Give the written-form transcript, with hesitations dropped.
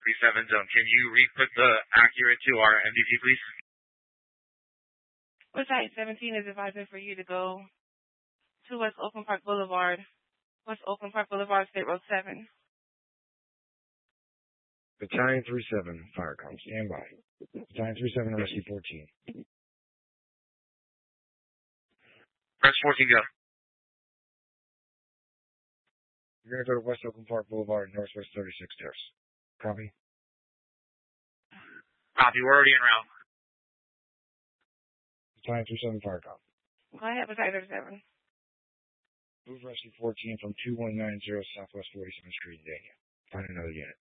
37 zone. Can you re-put the accurate to our MVP, please? Battalion 17 is advising for you to go to West Oakland Park Boulevard, State Road 7. Battalion 37, Firecom, stand by. Battalion 37, Rescue 14. Press 14, go. You're going to go to West Oakland Park Boulevard, Northwest 36 Terrace. Copy? Copy, we're already en route. Battalion 37, Firecom. Go ahead, Battalion 37. Move Rescue 14 from 2190 Southwest 47th Street in Dania. Find another unit.